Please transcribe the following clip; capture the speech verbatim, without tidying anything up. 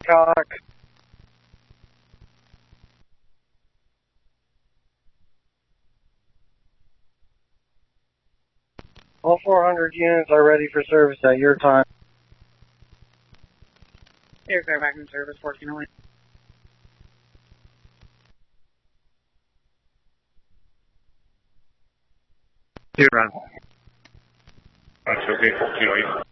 Cock. All four hundred units are ready for service at your time. Aircraft back in service, fourteen oh eight. Here, run. That's okay, fourteen oh eight.